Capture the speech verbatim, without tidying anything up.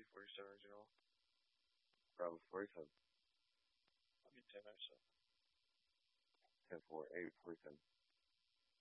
be forty-seven original. Bravo forty-seven. I'll be ten or so. ten four eight forty-seven.